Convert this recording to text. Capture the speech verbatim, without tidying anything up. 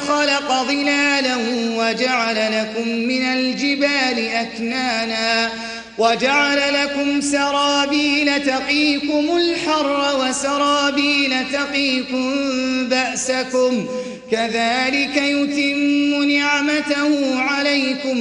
خلق ظلالا وجعل لكم من الجبال أكنانا وجعل لكم سرابيل تقيكم الحر وسرابيل تقيكم بأسكم كذلك يتم نعمته عليكم